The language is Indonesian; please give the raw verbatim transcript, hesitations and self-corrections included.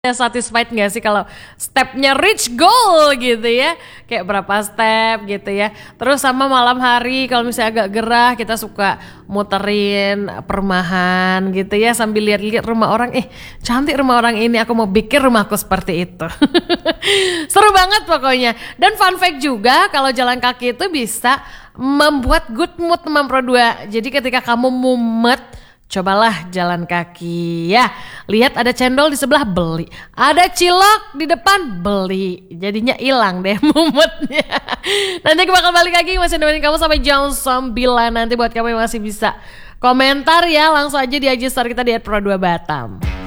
Satisfied gak sih kalau stepnya reach goal gitu ya, kayak berapa step gitu ya. Terus sama malam hari kalau misalnya agak gerah kita suka muterin perumahan gitu ya, sambil lihat-lihat rumah orang, eh cantik rumah orang ini, aku mau bikin rumahku seperti itu. Seru banget pokoknya. Dan fun fact juga kalau jalan kaki itu bisa membuat good mood teman Pro dua. Jadi ketika kamu mumet, cobalah jalan kaki ya. Lihat ada cendol di sebelah, beli. Ada cilok di depan, beli. Jadinya hilang deh mumetnya. Nanti aku bakal balik lagi masih nemenin kamu sampai jam sembilan. Nanti buat kamu yang masih bisa komentar ya, langsung aja di I G story kita di at pro dua batam.